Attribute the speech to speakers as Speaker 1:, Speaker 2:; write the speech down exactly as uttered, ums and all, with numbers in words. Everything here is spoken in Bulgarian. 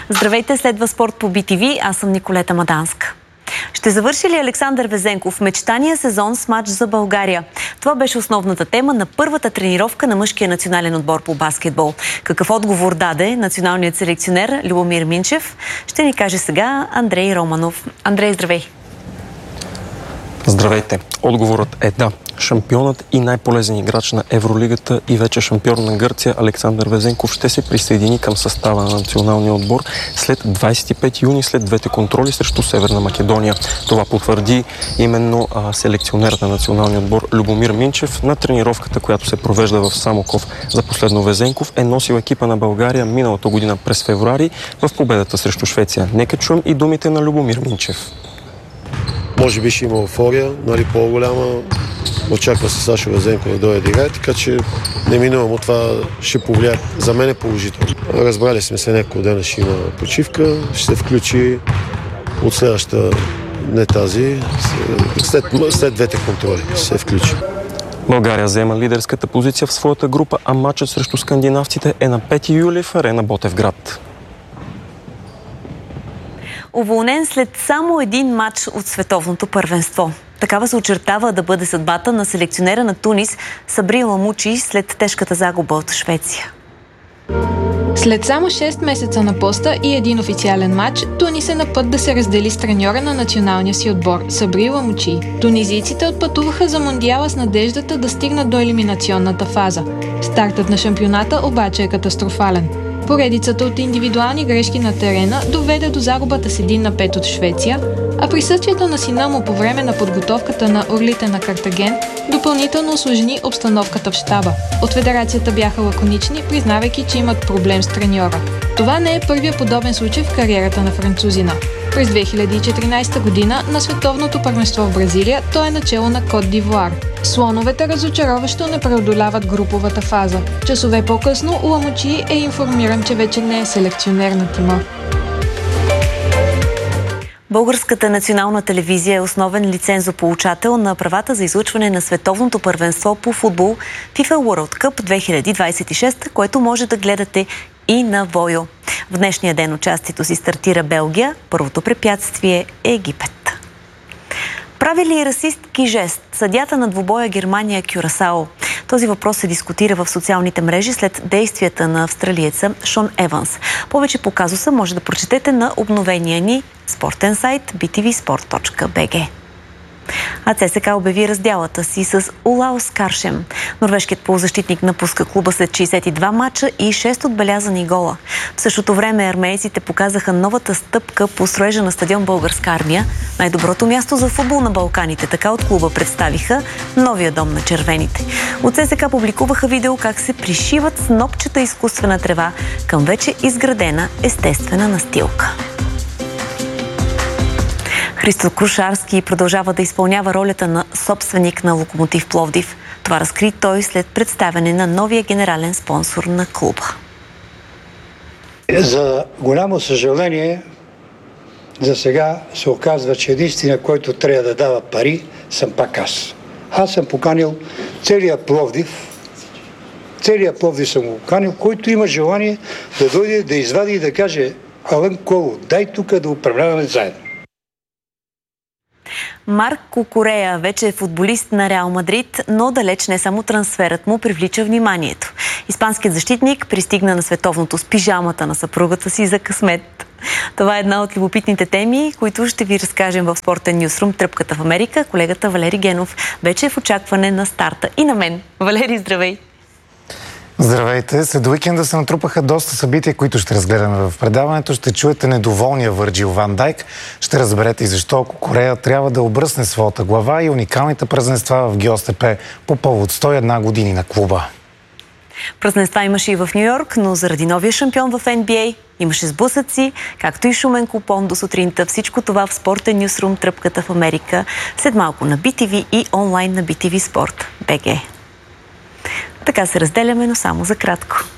Speaker 1: Здравейте, следва спорт по Би Ти Ви. Аз съм Николета Маданска. Ще завърши ли Александър Везенков мечтания сезон с матч за България? Това беше основната тема на първата тренировка на мъжкия национален отбор по баскетбол. Какъв отговор даде националният селекционер Любомир Минчев? Ще ни каже сега Андрей Романов. Андрей, здравей!
Speaker 2: Здравейте! Отговорът е да. Шампионът и най-полезен играч на Евролигата и вече шампион на Гърция Александър Везенков ще се присъедини към състава на националния отбор след двадесет и пети юни, след двете контроли срещу Северна Македония. Това потвърди именно а, селекционерът на националния отбор Любомир Минчев. На тренировката, която се провежда в Самоков за последно, Везенков е носил екипа на България миналата година през февруари в победата срещу Швеция. Нека чуем и думите на Любомир Минчев.
Speaker 3: Може би ще има еуфория, нали, по-голяма. Очаква се Сашо Везенков да дойде да играе, така че неминуемо това ще повлияе. За мен е положително. Разбрали сме се, няколко дена ще има почивка, ще се включи от следващата, не тази, след, след двете контроли ще се включи.
Speaker 2: България заема лидерската позиция в своята група, а матчът срещу скандинавците е на пети юли в арена Ботевград.
Speaker 1: Уволнен след само един матч от световното първенство. Такава се очертава да бъде съдбата на селекционера на Тунис Сабри Ламучи след тежката загуба от Швеция.
Speaker 4: След само шест месеца на поста и един официален матч, Тунис е на път да се раздели с треньора на националния си отбор Сабри Ламучи. Тунизийците отпътуваха за Мондиала с надеждата да стигнат до елиминационната фаза. Стартът на шампионата обаче е катастрофален. Поредицата от индивидуални грешки на терена доведе до загубата с един на пет от Швеция, а присъствието на сина му по време на подготовката на орлите на Картаген допълнително усложни обстановката в щаба. От федерацията бяха лаконични, признавайки, че имат проблем с треньора. Това не е първия подобен случай в кариерата на французина. През две хиляди и четиринадесета година на световното първенство в Бразилия той е начело на Кот д'Ивуар. Слоновете разочароващо не преодоляват груповата фаза. Часове по-късно Ламучи е информиран, че вече не е селекционер на тима.
Speaker 1: Българската национална телевизия е основен лицензополучател на правата за излъчване на световното първенство по футбол FIFA World Cup две хиляди двадесет и шеста, което може да гледате и на Войо. В днешния ден участието си стартира Белгия, първото препятствие е Египет. Прави ли расистки жест съдията на двубоя Германия-Кюрасао? Този въпрос се дискутира в социалните мрежи след действията на австралиеца Шон Еванс. Повече по казуса може да прочетете на обновения ни спортен сайт би ти ви спорт точка би джи. А ЦСКА обяви раздялата си с Улаус Каршем. Норвежкият полузащитник напуска клуба след шейсет и два мача и шест отбелязани гола. В същото време армейците показаха новата стъпка по строежа на стадион Българска армия. Най-доброто място за футбол на Балканите. Така от клуба представиха новия дом на червените. От ЦСКА публикуваха видео как се пришиват снопчета изкуствена трева към вече изградена естествена настилка. Христо Крушарски продължава да изпълнява ролята на собственик на Локомотив Пловдив. Това разкри той след представяне на новия генерален спонсор на клуба.
Speaker 5: За голямо съжаление, за сега се оказва, че единствено, който трябва да дава пари, съм пак аз. Аз съм поканил целия Пловдив, целия Пловдив съм го поканил, който има желание да дойде, да извади и да каже: Алън Коло, дай тук да управляваме заедно.
Speaker 1: Марко Корея вече е футболист на Реал Мадрид, но далеч не само трансферът му привлича вниманието. Испанският защитник пристигна на световното с пижамата на съпругата си за късмет. Това е една от любопитните теми, които ще ви разкажем в спортен нюзрум Тръпката в Америка. Колегата Валери Генов вече е в очакване на старта и на мен. Валери, здравей!
Speaker 6: Здравейте! След уикенда се натрупаха доста събития, които ще разгледаме в предаването. Ще чуете недоволния Върджил Ван Дайк. Ще разберете и защо Корея трябва да обръсне своята глава и уникалните празненства в ГОСТП по повод сто и една години на клуба.
Speaker 1: Празненства имаше и в Ню Йорк, но заради новия шампион в Ен Би Ей имаше сблъсъци, както и шумен купон до сутринта. Всичко това в спортен нюзрум Тръпката в Америка. След малко на Би Ти Ви и онлайн на Би Ти Ви Спорт точка би джи. Така се разделяме, но само за кратко.